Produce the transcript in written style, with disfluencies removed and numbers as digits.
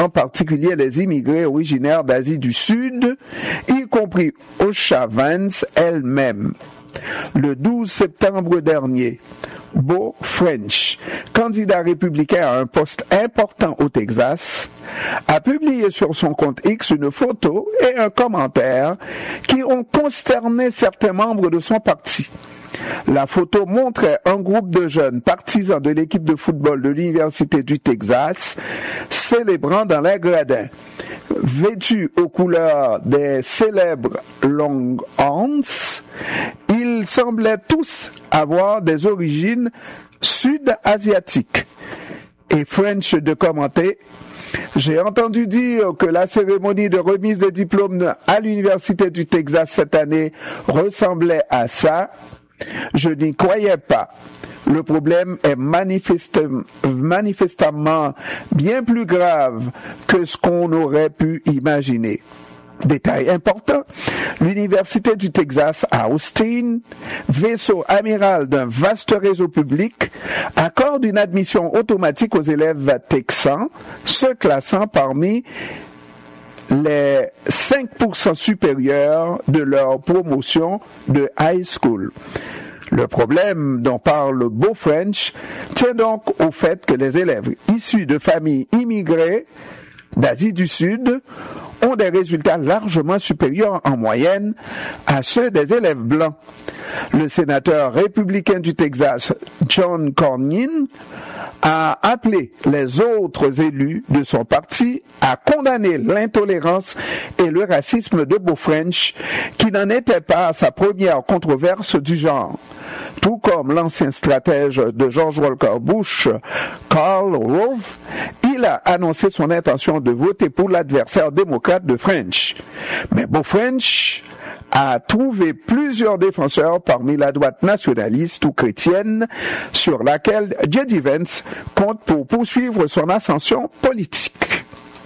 en particulier les immigrés originaires d'Asie du Sud, y compris Osha Vance elle-même. Le 12 septembre dernier, Beau French, candidat républicain à un poste important au Texas, a publié sur son compte X une photo et un commentaire qui ont consterné certains membres de son parti. La photo montrait un groupe de jeunes partisans de l'équipe de football de l'Université du Texas célébrant dans les gradins. Vêtus aux couleurs des célèbres Longhorns, ils semblaient tous avoir des origines sud-asiatiques. Et French de commenter: j'ai entendu dire que la cérémonie de remise des diplômes à l'Université du Texas cette année ressemblait à ça. Je n'y croyais pas. Le problème est manifestement bien plus grave que ce qu'on aurait pu imaginer. Détail important, l'Université du Texas à Austin, vaisseau amiral d'un vaste réseau public, accorde une admission automatique aux élèves texans, se classant parmi les 5% supérieurs de leur promotion de high school. Le problème dont parle Beau French tient donc au fait que les élèves issus de familles immigrées d'Asie du Sud ont des résultats largement supérieurs en moyenne à ceux des élèves blancs. Le sénateur républicain du Texas, John Cornyn, a appelé les autres élus de son parti à condamner l'intolérance et le racisme de Beau French, qui n'en était pas à sa première controverse du genre. Tout comme l'ancien stratège de George Walker Bush, Karl Rove, il a annoncé son intention de voter pour l'adversaire démocrate de French. Mais Beau French a trouvé plusieurs défenseurs parmi la droite nationaliste ou chrétienne sur laquelle J.D. Vance compte pour poursuivre son ascension politique.